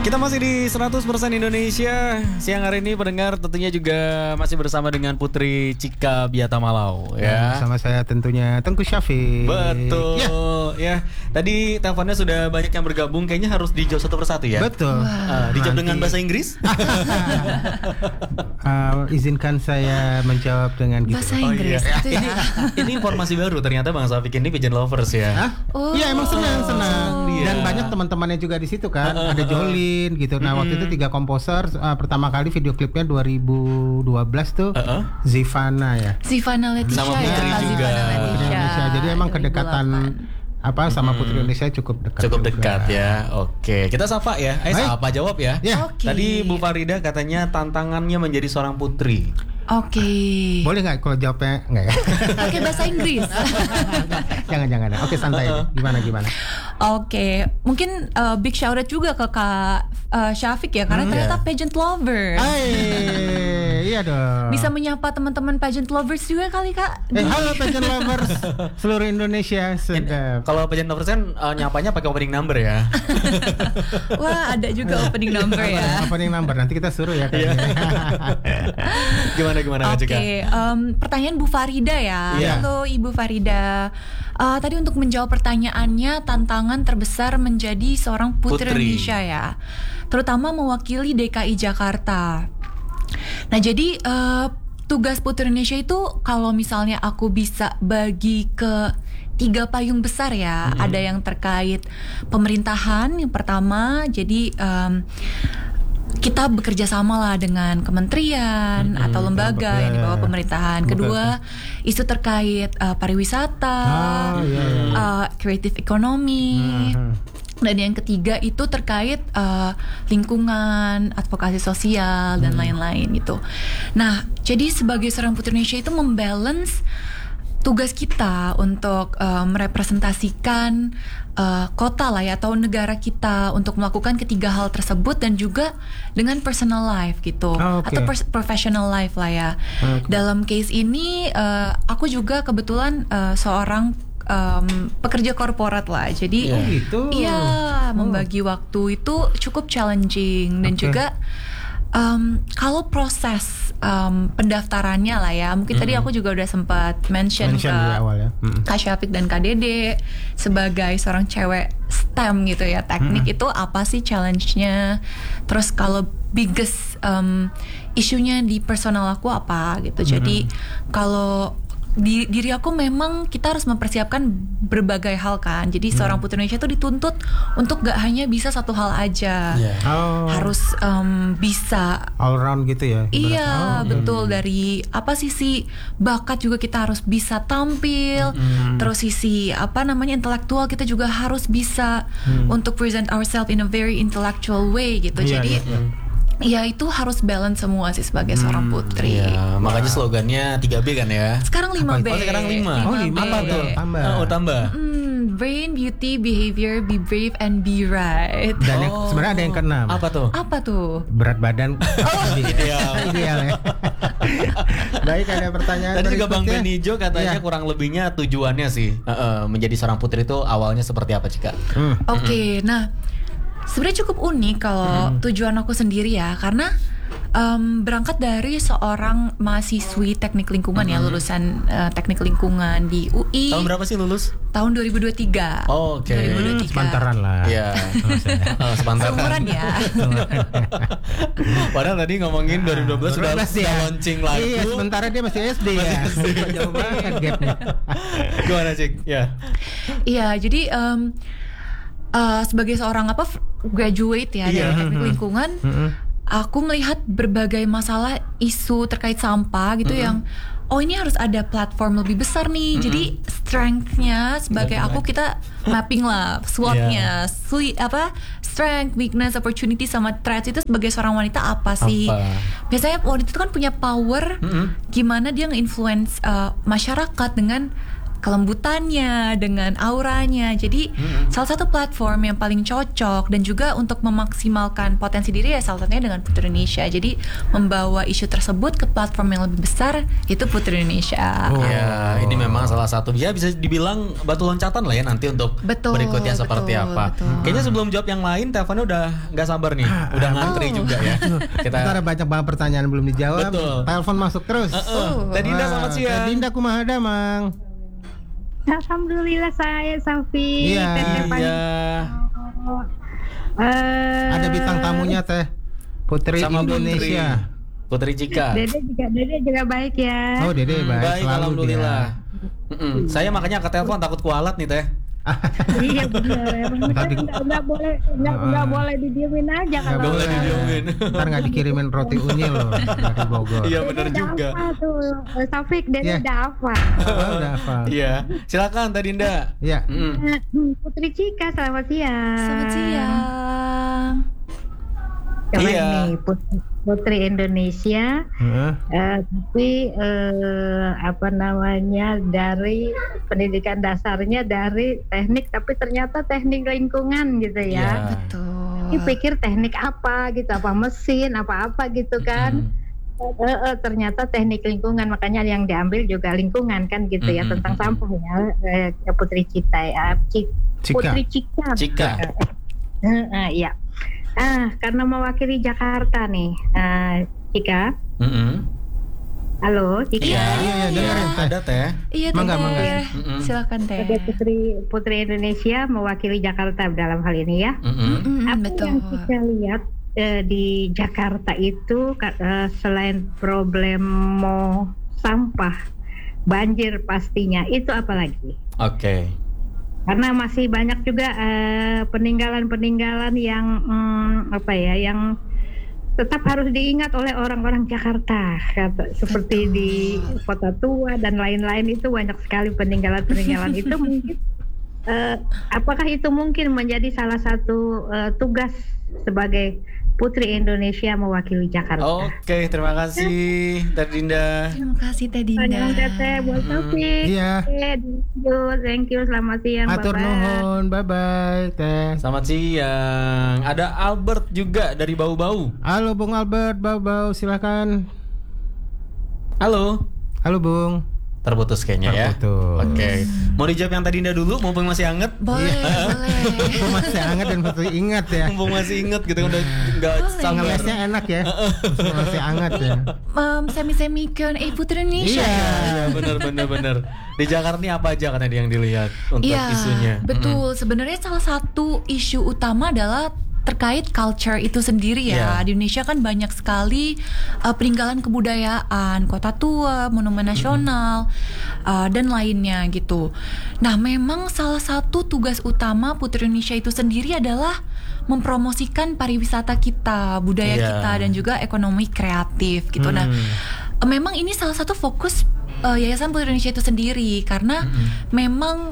Kita masih di 100% Indonesia. Siang hari ini pendengar tentunya juga masih bersama dengan Putri Cika Biatamalau ya. Sama saya tentunya Tengku Syafiq. Betul ya. Tadi teleponnya sudah banyak yang bergabung. Kayaknya harus dijawab satu persatu ya. Betul. Dijawab dengan bahasa Inggris. Izinkan saya menjawab dengan gitu. Bahasa Inggris itu ya. Ini informasi baru ternyata Bang Syafiq ini pigeon lovers ya. Iya emang senang. Dan banyak teman-temannya juga di situ kan. Ada Jolin gitu. Nah waktu itu 3 komposer. Pertama kali video klipnya 2012 tuh Zivana ya. Zivana Leticia sama Putri ya. juga. Zivana Indonesia. Jadi emang 2008. kedekatan sama Putri Indonesia cukup dekat. Cukup juga. dekat ya. Oke, kita sapa ya. Baik. Sapa jawab ya. Ya. Oke. Tadi Bu Farida katanya tantangannya menjadi seorang putri. Oke. Boleh nggak kalau jawabnya nggak ya? Pakai bahasa Inggris. Jangan. Oke santai. Gimana? Oke, mungkin big shout out juga ke Kak Syafiq ya, karena ternyata pageant lover. Iya dong. Bisa menyapa teman-teman pageant lovers juga kali Kak. Halo pageant lovers seluruh Indonesia. Sedap. Kalau pageant lovers kan nyapanya pakai opening number ya. Wah, ada juga opening number ya. Opening number nanti kita suruh ya kayaknya. Gimana Kak Cika? Oke, pertanyaan Bu Farida ya. Iya. Halo Ibu Farida. Tadi untuk menjawab pertanyaannya, tantangan terbesar menjadi seorang putri Indonesia ya, terutama mewakili DKI Jakarta. Nah jadi tugas Putri Indonesia itu kalau misalnya aku bisa bagi ke 3 payung besar ya. Ada yang terkait pemerintahan yang pertama, jadi kita bekerja sama lah dengan kementerian atau lembaga yang di bawah pemerintahan. Kedua, isu terkait pariwisata, creative economy. Dan yang ketiga itu terkait lingkungan, advokasi sosial dan lain-lain gitu. Nah, jadi sebagai seorang putri Indonesia itu membalance tugas kita untuk merepresentasikan kota lah ya, atau negara kita untuk melakukan ketiga hal tersebut, dan juga dengan personal life gitu, atau professional life lah ya. Dalam case ini aku juga kebetulan seorang pekerja korporat lah, jadi membagi waktu itu cukup challenging. Dan juga kalau proses pendaftarannya lah ya, mungkin tadi aku juga udah sempat mention ke awal ya. Kak Syafiq dan Kak Dede, sebagai seorang cewek STEM gitu ya, teknik itu apa sih challenge-nya, terus kalau biggest isunya di personal aku apa gitu. Jadi kalau di diri aku memang kita harus mempersiapkan berbagai hal kan. Jadi seorang putri Indonesia itu dituntut untuk gak hanya bisa satu hal aja, harus bisa all round gitu ya. Iya betul. Dari sisi bakat juga kita harus bisa tampil. Terus sisi intelektual kita juga harus bisa untuk present ourselves in a very intellectual way gitu. Jadi ya itu harus balance semua sih sebagai seorang putri. Iya, makanya slogannya 3B kan ya. Sekarang 5B. Sekarang 5. 5B. Apa tuh? Tambah. Brain, beauty, behavior, be brave, and be right. Dan sebenarnya ada yang keenam. Apa tuh? Berat badan. Ideal ya. Baik, ada pertanyaan. Tadi juga Bang Benijo katanya kurang lebihnya tujuannya sih menjadi seorang putri itu awalnya seperti apa, Cika? Oke, nah sebenarnya cukup unik kalau tujuan aku sendiri ya, karena berangkat dari seorang mahasiswi teknik lingkungan ya, lulusan teknik lingkungan di UI. Tahun berapa sih lulus? Tahun 2023. Oke. 2023. Sepantaran lah. Iya. Sepantaran. Seumuran ya. Padahal tadi ngomongin 2012 sudah launching lagu. Iya, sementara dia masih SD ya. Jauh banget gapnya. Gimana Cik? Iya, jadi sebagai seorang graduate ya dari teknik lingkungan, aku melihat berbagai masalah isu terkait sampah gitu yang ini harus ada platform lebih besar nih. Jadi strength-nya sebagai kita mapping lah SWOT-nya, strength, weakness, opportunity sama threats itu sebagai seorang wanita apa sih? Biasanya wanita itu kan punya power gimana dia nge-influence masyarakat dengan kelembutannya, dengan auranya. Jadi salah satu platform yang paling cocok dan juga untuk memaksimalkan potensi diri ya salah satunya dengan Putri Indonesia. Jadi membawa isu tersebut ke platform yang lebih besar itu Putri Indonesia. Ya, ini memang salah satu ya bisa dibilang batu loncatan lah ya nanti untuk berikutnya seperti apa. Kayaknya sebelum jawab yang lain, teleponnya udah nggak sabar nih, udah ngantri juga ya. Kita ada banyak banget pertanyaan belum dijawab. Betul. Telepon masuk terus. Teh Dinda selamat siang. Teh Dinda kumaha da, Mang? Alhamdulillah saya Safi. Iya. Ada bintang tamunya Teh Putri Sama Indonesia. Putri Cika. Dede juga baik ya. Oh, Dede baik. Baik, Selalu alhamdulillah. dia. Saya makanya ke telepon takut kualat nih Teh. Iya benar. Emang nggak boleh didiemin aja kalau. Nggak boleh didiemin. Ntar nggak dikirimin roti unyil loh dari Bogor. Iya benar juga. Apa tuh Taufik Dede Iya. udah apa? Udah hafal. Iya, silakan Teh Dinda. Iya. Putri Cika selamat siang. Selamat siang. Keren Iya. nih Putri Indonesia. Tapi apa namanya dari pendidikan dasarnya dari teknik tapi ternyata teknik lingkungan gitu ya. Iya. Betul. Ini pikir teknik apa gitu, apa mesin, apa gitu kan. Ternyata teknik lingkungan, makanya yang diambil juga lingkungan kan gitu ya, tentang sampah ya. Putri Cika ya. Putri Cika. Cika. Iya. Karena mewakili Jakarta nih, Cika. Halo, Cika. Iya, dengerin Teh. Ada Teh. Iya Mangga, Teh. mangga. Silakan Teh. Ada Putri Indonesia mewakili Jakarta dalam hal ini ya. Apa Betul. yang kita lihat di Jakarta itu selain problem sampah, banjir pastinya, itu apa lagi? Oke. Karena masih banyak juga peninggalan-peninggalan yang yang tetap harus diingat oleh orang-orang Jakarta, seperti di Kota Tua dan lain-lain, itu banyak sekali peninggalan-peninggalan itu mungkin apakah itu mungkin menjadi salah satu tugas sebagai Putri Indonesia mewakili Jakarta? Oke, terima kasih Teh Dinda. Terima kasih Teh Dinda. Panjang Teh buat Taufik. Iya. Thank you, selamat siang. Atur bye-bye. nuhun, bye-bye Teh. Selamat siang. Ada Albert juga dari Bau-Bau. Halo Bung Albert, Bau-Bau silakan. Halo. Halo Bung. Terputus kayaknya ya. Terputus. Oke. Mau dijawab yang Teh Dinda dulu mumpung masih anget? Boleh. Aku masih hangat dan masih ingat ya. Mumpung masih inget gitu kan udah enggak sabar. Ngelesnya enak ya. Masih hangat ya. Semi-semi Q&A Putri Indonesia. Iya, benar. Di Jakarta ini apa aja kan yang dilihat untuk isunya? Betul. Sebenarnya salah satu isu utama adalah terkait culture itu sendiri ya. Di Indonesia kan banyak sekali peninggalan kebudayaan, Kota Tua, Monumen Nasional, dan lainnya gitu. Nah, memang salah satu tugas utama Putri Indonesia itu sendiri adalah mempromosikan pariwisata kita, budaya kita, dan juga ekonomi kreatif gitu. Nah, memang ini salah satu fokus Yayasan Putri Indonesia itu sendiri karena memang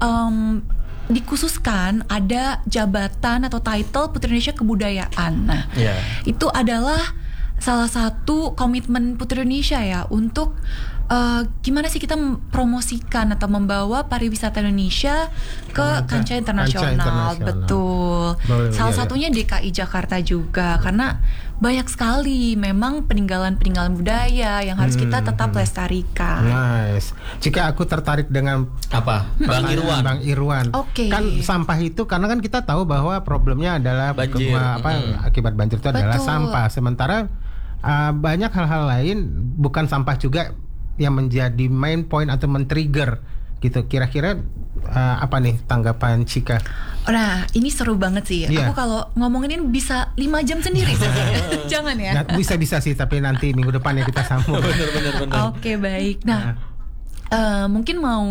dikhususkan ada jabatan atau title Putri Indonesia Kebudayaan. Nah, itu adalah salah satu komitmen Putri Indonesia ya untuk gimana sih kita mempromosikan atau membawa pariwisata Indonesia ke kancah internasional. Betul. Salah satunya DKI Jakarta juga karena banyak sekali memang peninggalan-peninggalan budaya yang harus kita tetap lestarikan. Nice. Jika aku tertarik dengan apa? Bang Irwan. Bang Irwan. Oke. Kan sampah itu karena kan kita tahu bahwa problemnya adalah banjir. Akibat banjir itu adalah Betul. sampah. Sementara banyak hal-hal lain bukan sampah juga yang menjadi main point atau men-trigger gitu. Kira-kira apa nih tanggapan Cika? Nah, ini seru banget sih. Iya. Aku kalau ngomongin ini bisa 5 jam sendiri. Jangan ya. Nggak, bisa sih, tapi nanti minggu depan ya kita sambung. Bener. Oke, baik. Nah, mungkin mau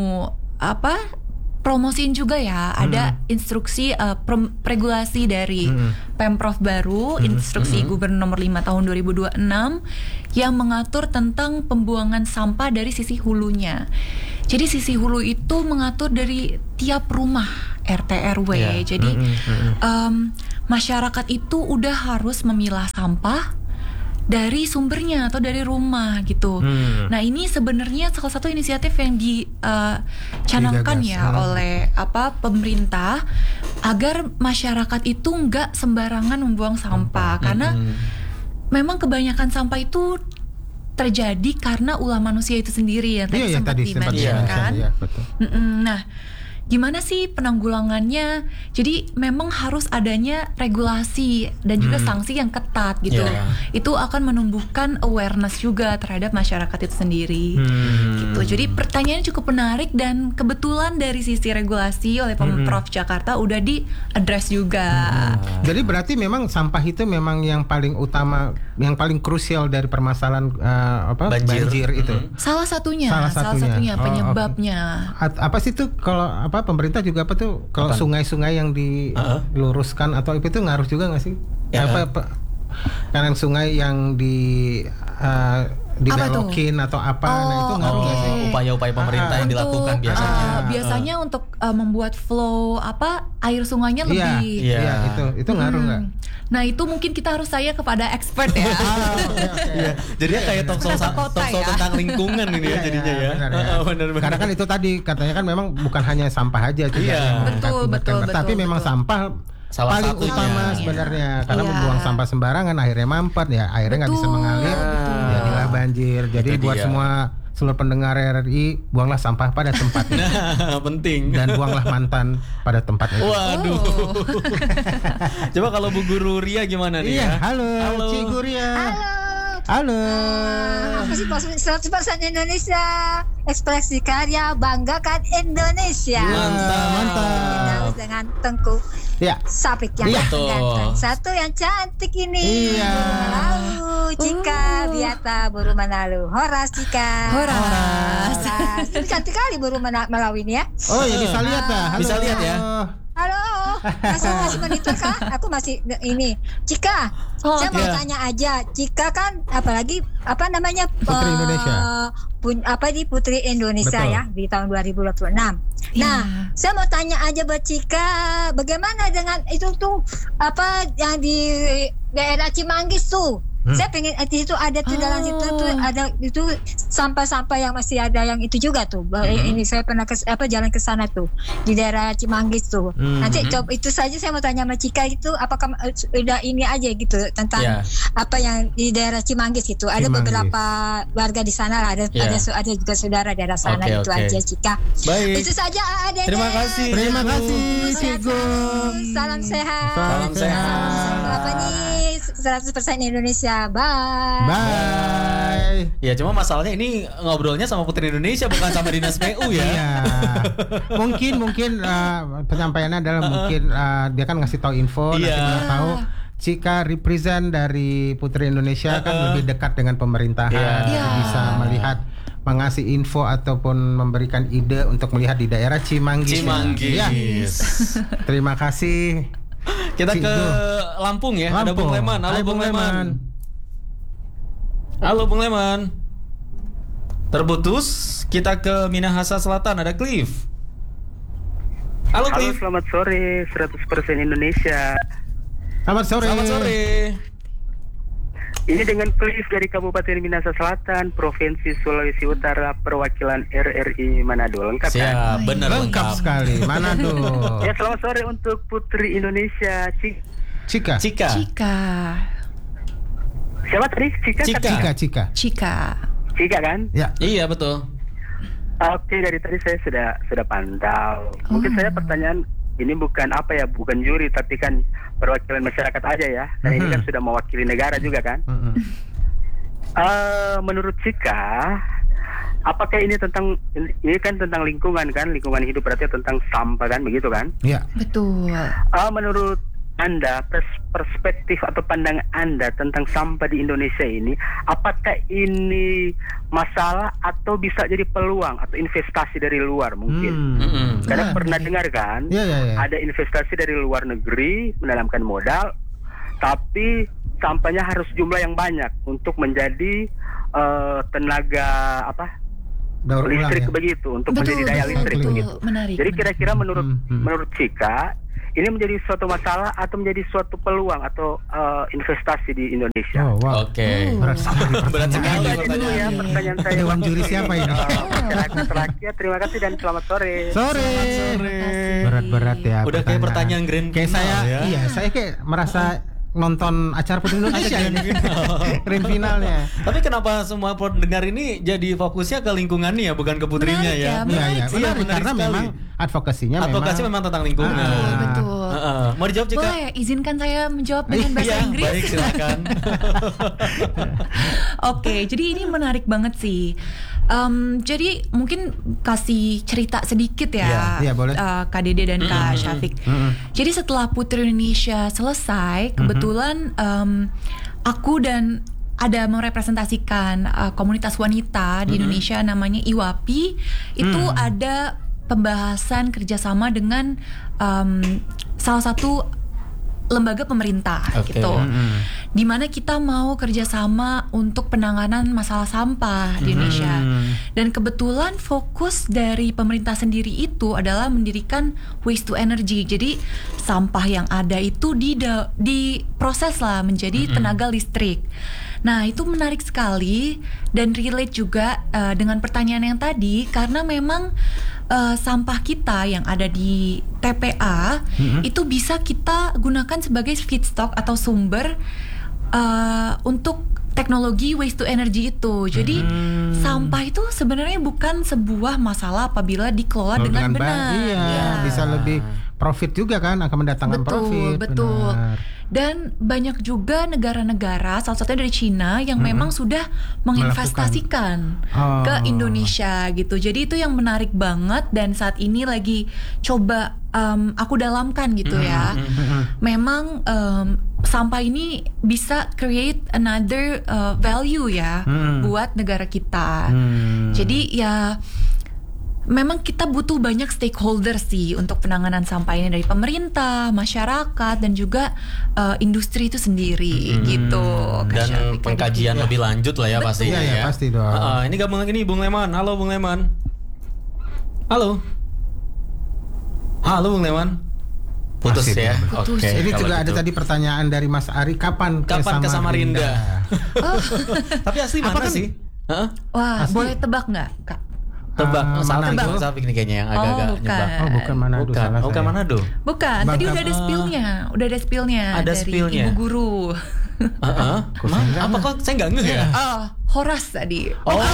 promosiin juga ya. Ada instruksi regulasi dari Pemprov baru, instruksi Gubernur nomor 5 tahun 2026 yang mengatur tentang pembuangan sampah dari sisi hulunya. Jadi sisi hulu itu mengatur dari tiap rumah RT RW. Jadi masyarakat itu udah harus memilah sampah dari sumbernya atau dari rumah gitu. Nah ini sebenarnya salah satu inisiatif yang dicanangkan oleh pemerintah agar masyarakat itu nggak sembarangan membuang sampah karena memang kebanyakan sampah itu terjadi karena ulah manusia itu sendiri ya tadi sempat dimention. Nah, gimana sih penanggulangannya? Jadi memang harus adanya regulasi dan juga sanksi yang ketat gitu. Itu akan menumbuhkan awareness juga terhadap masyarakat itu sendiri. Gitu. Jadi pertanyaannya cukup menarik dan kebetulan dari sisi regulasi oleh Pemprov Jakarta udah di-address juga. Jadi berarti memang sampah itu memang yang paling utama, yang paling krusial dari permasalahan banjir itu. Salah satunya penyebabnya. Apa sih itu kalau pemerintah juga kalau sungai-sungai yang diluruskan atau itu ngaruh juga nggak sih? Karena sungai yang dibelokin atau apa, nah itu ngaruh nggak sih? Upaya-upaya pemerintah yang dilakukan biasanya. Biasanya untuk membuat flow air sungainya lebih. Iya, itu ngaruh nggak? Nah itu mungkin kita harus tanya kepada expert ya. Jadinya kayak talk show tentang lingkungan ini ya jadinya ya. Benar. Karena kan itu tadi katanya kan memang bukan hanya sampah aja juga. Betul. Tapi memang sampah paling utama sebenarnya karena membuang sampah sembarangan akhirnya mampet ya, akhirnya nggak bisa mengalir, jadilah banjir. Jadi buat semua seluruh pendengar RRI, buanglah sampah pada tempatnya. Penting. Dan buanglah mantan pada tempatnya. Waduh. Coba kalau Bu Guru Ria gimana nih? Iya, halo. Cikgu Ria. Halo. Aku sih 100% Indonesia. Ekspresi karya, banggakan Indonesia. Mantap. Dengan Tengku Sapik yang ganteng. Satu yang cantik ini. Buru Manalu, Cika, Biata, Buru Manalu. Horas, Cika. Horas. Itu cantik kali Buru Manalu ini ya. Oh ya bisa lihat ya. Bisa lihat ya. Halo, masih monitor kah? Aku masih ini. Cika, saya mau tanya aja. Cika kan apalagi Putri Indonesia. Putri Indonesia. Betul. Ya di tahun 2026. Nah, saya mau tanya aja buat Cika, bagaimana dengan itu tuh yang di daerah Cimanggis tuh? Saya pengen di situ ada tuh dalam situ tuh ada itu sampah-sampah yang masih ada yang itu juga tuh. Ini saya pernah jalan ke sana tuh di daerah Cimanggis tuh. Nanti coba itu saja saya mau tanya sama Cika itu apakah udah ini aja gitu tentang apa yang di daerah Cimanggis itu. Ada beberapa warga di sana lah, ada juga saudara daerah sana itu aja Cika. Baik. Itu saja Ade. Terima kasih Cikgu. Salam sehat. Salam sehat. Apa nih 100% Indonesia. Bye. Ya cuma masalahnya ini ngobrolnya sama Putri Indonesia bukan sama Dinas PU ya. Iya. Mungkin penyampaiannya adalah mungkin dia kan ngasih tahu info, nanti mana tahu Cika represent dari Putri Indonesia kan lebih dekat dengan pemerintahan, bisa melihat mengasih info ataupun memberikan ide untuk melihat di daerah Cimanggis. Ya. Terima kasih. Kita ke Lampung ya. Ada Bung Leman. Halo Bung Leman. Halo Bung Leman. Terputus. Kita ke Minahasa Selatan. Ada Cliff. Halo Cliff. Halo, selamat sore 100% Indonesia. Selamat sore. Ini dengan Cliff dari Kabupaten Minahasa Selatan, Provinsi Sulawesi Utara, perwakilan RRI Manado. Lengkap kan? Siap, benar lengkap sekali. Manado. Ya, selamat sore untuk Putri Indonesia. Cika. Siapa tadi? Cika kan? Ya. Iya betul. Oke, dari tadi saya sudah pantau. Mungkin saya pertanyaan ini bukan juri, tapi kan perwakilan masyarakat aja ya. Dan ini kan sudah mewakili negara juga kan. Menurut Cika, apakah ini kan tentang lingkungan kan? Lingkungan hidup berarti tentang sampah kan, begitu kan? Iya. Betul. Menurut Anda, perspektif atau pandangan Anda tentang sampah di Indonesia ini, apakah ini masalah atau bisa jadi peluang atau investasi dari luar mungkin? Karena pernah dengar kan, ada investasi dari luar negeri menanamkan modal, tapi sampahnya harus jumlah yang banyak untuk menjadi tenaga listrik begitu, untuk menjadi daya listrik begitu. Menarik, jadi kira-kira menurut Cika, ini menjadi suatu masalah atau menjadi suatu peluang atau investasi di Indonesia? Oh, wow. Oke. Berat sekali Dulu ya pertanyaan saya. Dewan juri siapa ini? Masyarakat rakyat, terima kasih dan selamat sore. Sore. Berat-berat ya. Udah kayak pertanyaan grand kayak final saya, ya. Iya, saya kayak merasa nonton acara Putri Indonesia ini. Grand finalnya. Tapi kenapa semua pendengar ini jadi fokusnya ke lingkungannya ya, bukan ke putrinya ya? Iya, menarik karena sekali. memang advokasi memang tentang lingkungan. Betul. Mau dijawab Cika? Boleh, izinkan saya menjawab dengan bahasa Inggris. Baik, silakan. Oke, jadi ini menarik banget sih. Jadi mungkin kasih cerita sedikit ya, boleh. Kak Dede dan Kak Syafiq. Jadi setelah Putri Indonesia selesai, kebetulan aku dan ada merepresentasikan komunitas wanita di Indonesia namanya IWAPI. Itu ada pembahasan kerjasama dengan salah satu lembaga pemerintah gitu, dimana kita mau kerjasama untuk penanganan masalah sampah di Indonesia. Dan kebetulan fokus dari pemerintah sendiri itu adalah mendirikan waste to energy. Jadi sampah yang ada itu diproses lah menjadi tenaga listrik. Nah, itu menarik sekali dan relate juga dengan pertanyaan yang tadi, karena memang sampah kita yang ada di TPA itu bisa kita gunakan sebagai feedstock atau sumber untuk teknologi waste to energy itu. Jadi sampah itu sebenarnya bukan sebuah masalah apabila dikelola dengan benar. Iya, bisa lebih profit juga kan, akan mendatangkan profit. Betul. Benar. Dan banyak juga negara-negara, salah satunya dari Cina, yang memang sudah menginvestasikan ke Indonesia gitu. Jadi itu yang menarik banget, dan saat ini lagi coba aku dalamkan gitu ya. Memang sampah ini bisa create another value ya buat negara kita. Jadi ya memang kita butuh banyak stakeholder sih untuk penanganan sampah ini, dari pemerintah, masyarakat, dan juga industri itu sendiri gitu. Dan pengkajian lebih lanjut lah ya. Betul. Pastinya ya. Pasti dong. Ini gabung lagi nih Bung Leman. Halo Bung Leman. Halo Bung Leman. Putus ya. Putus. Oke. Ini juga gitu. ada tadi pertanyaan dari Mas Ari, kapan ke Samarinda? Tapi asli mana sih? Wah, boleh tebak nggak, Kak? Tebak, salah Syafiq nih kayaknya yang agak-agak nyebak. Bukan Manado. Bukan Manado. Bukan, tadi udah ada spillnya. Ada dari spillnya. Ibu guru. Apa kok saya nggak ngeh ya? Horas tadi.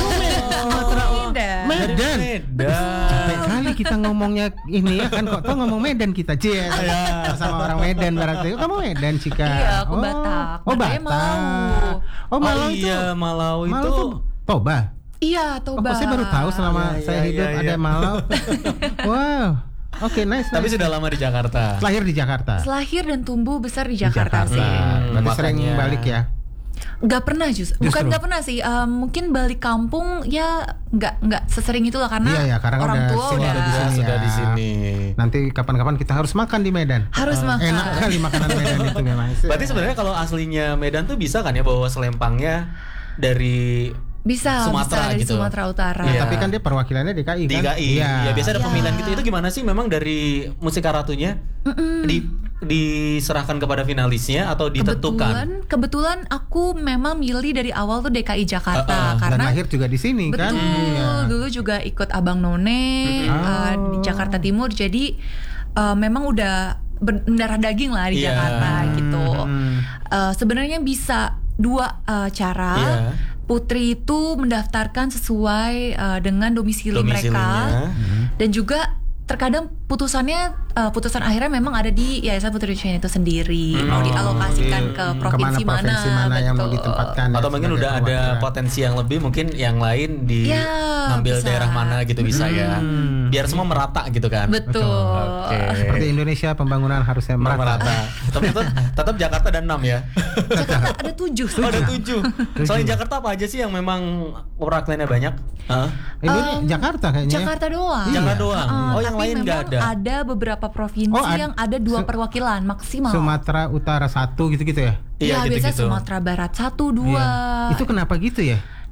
Medan. Capek kali kita ngomongnya ini ya kan, kok ngomong Medan kita. Sama orang Medan berarti. Kamu Medan, Cika? Iya, aku Batak. Batak. Malau. Malau itu Toba. Iya, Toba. Saya baru tahu selama saya hidup ada Malau. Wow. Oke, nice. Tapi sudah lama di Jakarta. Lahir di Jakarta. Lahir dan tumbuh besar di Jakarta sih. Berarti sering balik ya? Gak pernah bukan gak pernah sih. Mungkin balik kampung ya nggak sesering itulah, karena orang tua sudah di sini. Nanti kapan-kapan kita harus makan di Medan. Harus makan. Enak kali makanan Medan itu memang. Berarti sebenarnya kalau aslinya Medan tuh bisa kan ya bawa selempangnya dari Sumatera dari gitu. Sumatera Utara. Ya, tapi kan dia perwakilannya DKI kan? DKI. Ya biasa ada pemilihan gitu. Itu gimana sih? Memang dari Musikaratunya diserahkan kepada finalisnya atau ditentukan? Kebetulan aku memang milih dari awal tuh DKI Jakarta karena dan lahir juga di sini kan. Dulu juga ikut Abang None di Jakarta Timur. Jadi memang udah mendarah daging lah di Jakarta gitu. Sebenarnya bisa dua cara. Putri itu mendaftarkan sesuai dengan domisili mereka, dan juga terkadang putusan akhirnya memang ada di Yayasan Putri Indonesia itu sendiri, mau dialokasikan ke provinsi mana yang mau ditempatkan, atau mungkin udah ada potensi yang lebih, mungkin yang lain ngambil daerah mana gitu bisa ya, biar semua merata gitu kan. Betul. Seperti Indonesia pembangunan harusnya merata. Tapi tetap Jakarta ada 6 ya. Jakarta ada 7. Ada 7. Selain Jakarta apa aja sih yang memang perwakilannya banyak? Ini Jakarta kayaknya. Jakarta doang. Jakarta doang. Yang lain nggak ada. Ada beberapa provinsi yang ada 2 perwakilan maksimal. Sumatera Utara 1 gitu-gitu ya? Iya, biasanya Sumatera Barat 1, 2. Itu kenapa gitu ya?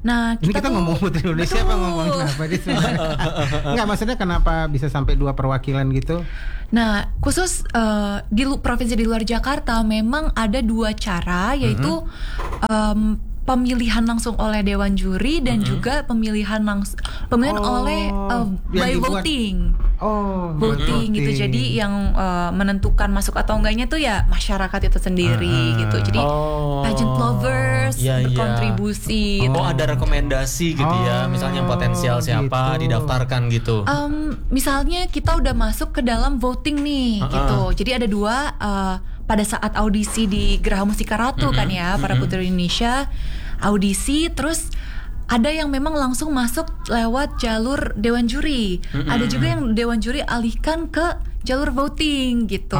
Nah, ini kita ngomong Putri Indonesia apa ngomongin apa di sebenarnya? Enggak, maksudnya kenapa bisa sampai 2 perwakilan gitu? Nah, khusus di provinsi di luar Jakarta memang ada 2 cara, yaitu pemilihan langsung oleh dewan juri dan juga pemilihan oleh by voting. Voting gitu. Jadi yang menentukan masuk atau enggaknya tuh ya masyarakat itu sendiri gitu. Jadi pageant lovers berkontribusi. Gitu. Ada rekomendasi gitu ya. Misalnya yang potensial siapa gitu. Didaftarkan gitu. Misalnya kita udah masuk ke dalam voting nih gitu. Jadi ada 2 pada saat audisi di Geraha Mustika Ratu kan ya, para putri Indonesia audisi, terus ada yang memang langsung masuk lewat jalur dewan juri. Ada juga yang dewan juri alihkan ke jalur voting gitu.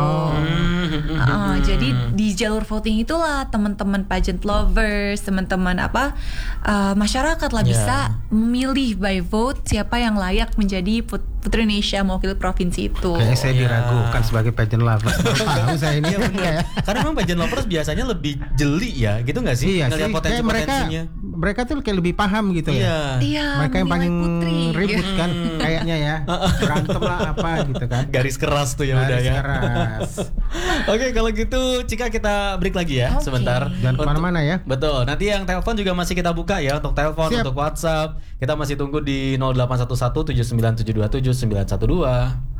Jadi di jalur voting itulah teman-teman pageant lovers, teman-teman masyarakat lah bisa memilih by vote siapa yang layak menjadi Putri Indonesia mewakili provinsi itu. Kayaknya saya diragukan sebagai pageant lovers. Tahu saya ini. Karena memang pageant lovers biasanya lebih jeli ya, gitu nggak sih? Iya ngelihat potensinya. Mereka tuh kayak lebih paham gitu ya. Iya, mereka yang paling ribut kan kayaknya ya. Berantem lah apa gitu kan. Garis keras tuh ya udah ya. Keras. Oke, kalau gitu Cika kita break lagi ya sebentar. Jangan kemana-mana ya. Betul. Nanti yang telepon juga masih kita buka ya, untuk telepon, untuk WhatsApp. Kita masih tunggu di 0811 7972 7912.